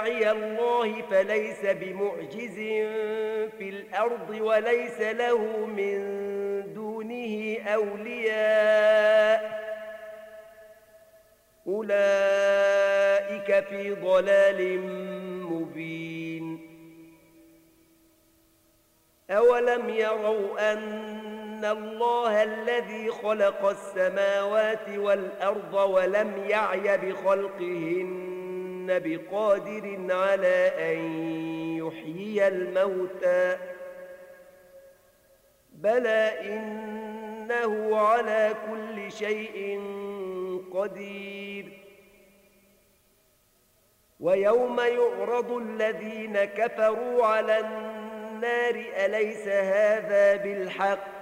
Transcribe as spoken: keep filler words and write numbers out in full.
داعي الله فليس بمعجز في الأرض وليس له من دونه أولياء أولئك في ضلال مبين أولم يروا أن الله الذي خلق السماوات والأرض ولم يعي بخلقهن بقادر على أن يحيي الموتى بلى إنه على كل شيء قدير ويوم يعرض الذين كفروا على النار أليس هذا بالحق